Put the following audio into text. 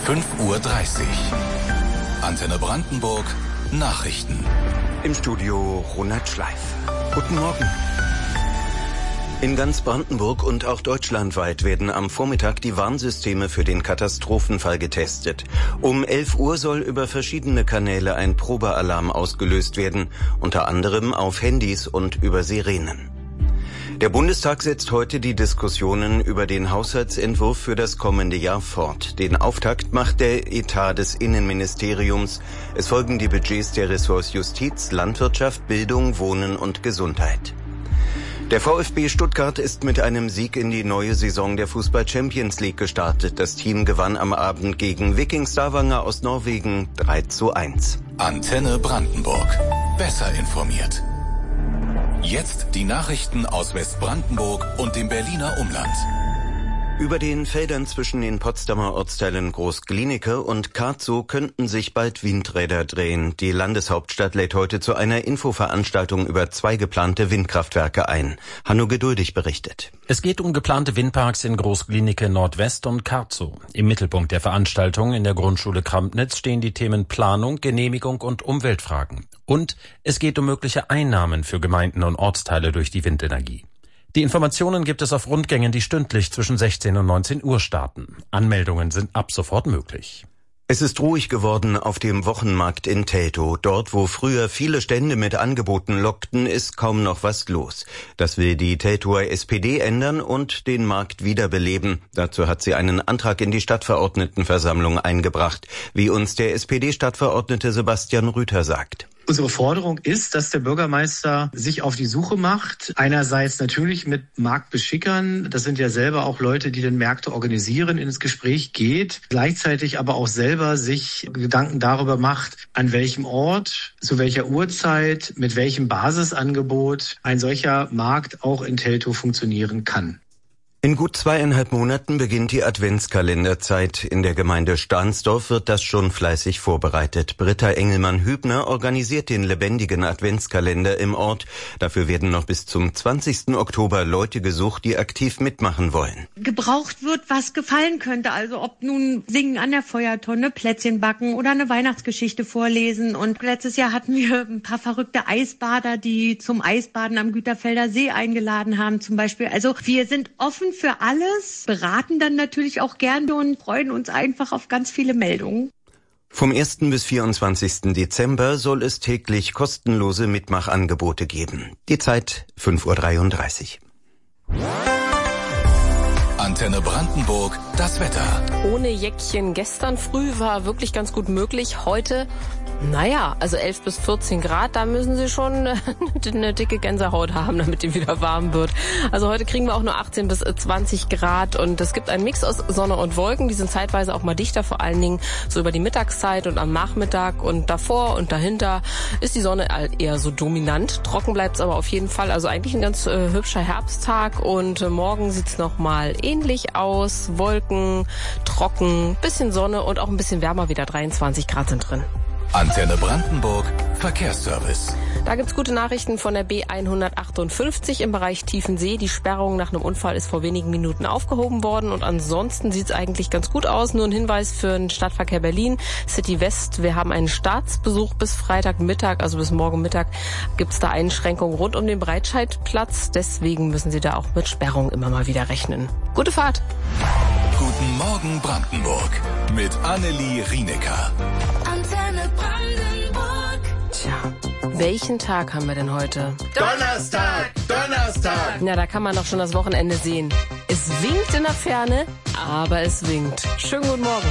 5:30 Uhr. Antenne Brandenburg Nachrichten. Im Studio Ronald Schleif. Guten Morgen. In ganz Brandenburg und auch deutschlandweit werden am Vormittag die Warnsysteme für den Katastrophenfall getestet. Um 11 Uhr soll über verschiedene Kanäle ein Probealarm ausgelöst werden, unter anderem auf Handys und über Sirenen. Der Bundestag setzt heute die Diskussionen über den Haushaltsentwurf für das kommende Jahr fort. Den Auftakt macht der Etat des Innenministeriums. Es folgen die Budgets der Ressorts Justiz, Landwirtschaft, Bildung, Wohnen und Gesundheit. Der VfB Stuttgart ist mit einem Sieg in die neue Saison der Fußball-Champions League gestartet. Das Team gewann am Abend gegen Viking Stavanger aus Norwegen 3:1. Antenne Brandenburg. Besser informiert. Jetzt die Nachrichten aus Westbrandenburg und dem Berliner Umland. Über den Feldern zwischen den Potsdamer Ortsteilen Groß-Glienicke und Kartzow könnten sich bald Windräder drehen. Die Landeshauptstadt lädt heute zu einer Infoveranstaltung über 2 geplante Windkraftwerke ein. Hanno Geduldig berichtet. Es geht um geplante Windparks in Groß-Glienicke Nordwest und Kartzow. Im Mittelpunkt der Veranstaltung in der Grundschule Krampnitz stehen die Themen Planung, Genehmigung und Umweltfragen. Und es geht um mögliche Einnahmen für Gemeinden und Ortsteile durch die Windenergie. Die Informationen gibt es auf Rundgängen, die stündlich zwischen 16 und 19 Uhr starten. Anmeldungen sind ab sofort möglich. Es ist ruhig geworden auf dem Wochenmarkt in Teltow. Dort, wo früher viele Stände mit Angeboten lockten, ist kaum noch was los. Das will die Teltower SPD ändern und den Markt wiederbeleben. Dazu hat sie einen Antrag in die Stadtverordnetenversammlung eingebracht, wie uns der SPD-Stadtverordnete Sebastian Rüther sagt. Unsere Forderung ist, dass der Bürgermeister sich auf die Suche macht. Einerseits natürlich mit Marktbeschickern. Das sind ja selber auch Leute, die den Märkte organisieren, ins Gespräch geht. Gleichzeitig aber auch selber sich Gedanken darüber macht, an welchem Ort, zu welcher Uhrzeit, mit welchem Basisangebot ein solcher Markt auch in Teltow funktionieren kann. In gut 2,5 Monaten beginnt die Adventskalenderzeit. In der Gemeinde Stahnsdorf wird das schon fleißig vorbereitet. Britta Engelmann-Hübner organisiert den lebendigen Adventskalender im Ort. Dafür werden noch bis zum 20. Oktober Leute gesucht, die aktiv mitmachen wollen. Gebraucht wird, was gefallen könnte. Also ob nun Singen an der Feuertonne, Plätzchen backen oder eine Weihnachtsgeschichte vorlesen. Und letztes Jahr hatten wir ein paar verrückte Eisbader, die zum Eisbaden am Güterfelder See eingeladen haben zum Beispiel. Also wir sind offen für alles, beraten dann natürlich auch gerne und freuen uns einfach auf ganz viele Meldungen. Vom 1. bis 24. Dezember soll es täglich kostenlose Mitmachangebote geben. Die Zeit 5:33 Uhr. Antenne Brandenburg, das Wetter. Ohne Jäckchen gestern früh war wirklich ganz gut möglich. Heute, also 11 bis 14 Grad, da müssen Sie schon eine dicke Gänsehaut haben, damit die wieder warm wird. Also heute kriegen wir auch nur 18 bis 20 Grad und es gibt einen Mix aus Sonne und Wolken. Die sind zeitweise auch mal dichter, vor allen Dingen so über die Mittagszeit und am Nachmittag und davor und dahinter ist die Sonne eher so dominant. Trocken bleibt es aber auf jeden Fall. Also eigentlich ein ganz hübscher Herbsttag und morgen sieht's noch mal ähnlich aus. Wolken, trocken, bisschen Sonne und auch ein bisschen wärmer wieder. 23 Grad sind drin. Antenne Brandenburg Verkehrsservice. Da gibt's gute Nachrichten von der B158 im Bereich Tiefensee. Die Sperrung nach einem Unfall ist vor wenigen Minuten aufgehoben worden und ansonsten sieht's eigentlich ganz gut aus. Nur ein Hinweis für den Stadtverkehr Berlin, City West. Wir haben einen Staatsbesuch bis Freitagmittag, also bis morgen Mittag gibt's da Einschränkungen rund um den Breitscheidplatz. Deswegen müssen Sie da auch mit Sperrung immer mal wieder rechnen. Gute Fahrt. Guten Morgen Brandenburg mit Annelie Rienecker. Antenne Brandenburg. Tja, welchen Tag haben wir denn heute? Donnerstag! Ja, da kann man doch schon das Wochenende sehen. Es winkt in der Ferne, aber es winkt. Schönen guten Morgen.